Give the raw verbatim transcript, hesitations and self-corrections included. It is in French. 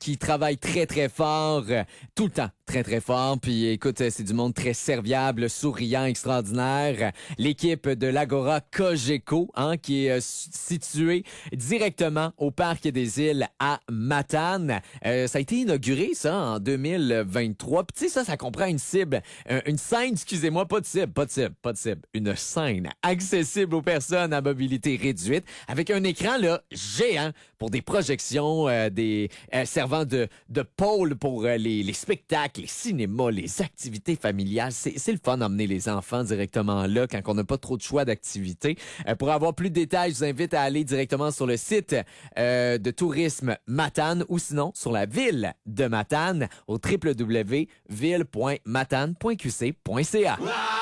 qui travaille très, très fort, euh, tout le temps, très, très fort. Puis écoute, euh, c'est du monde très serviable, souriant, extraordinaire. L'équipe de l'Agora Cogeco, hein, qui est euh, située directement au Parc des Îles à Matane. Euh, ça a été inauguré, ça, en deux mille vingt-trois. Puis tu sais, ça, ça comprend une cible, euh, une scène, excusez-moi, pas de cible, pas de cible, pas de cible. Une scène accessible aux personnes à mobilité réduite avec un écran, là, géant pour des projections, euh, des euh, servant de, de pôle pour euh, les, les spectacles, les cinémas, les activités familiales. C'est, c'est le fun d'emmener les enfants directement là quand on n'a pas trop de choix d'activités. Euh, pour avoir plus de détails, je vous invite à aller directement sur le site euh, de tourisme Matane ou sinon sur la ville de Matane au w w w point ville point matane point q c point c a.